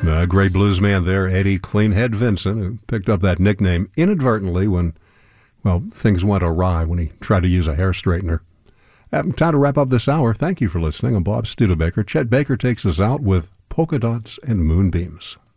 great blues man there, Eddie Cleanhead Vinson, who picked up that nickname inadvertently when, well, things went awry when he tried to use a hair straightener. Time to wrap up this hour. Thank you for listening. I'm Bob Studebaker. Chet Baker takes us out with Polka Dots and Moonbeams.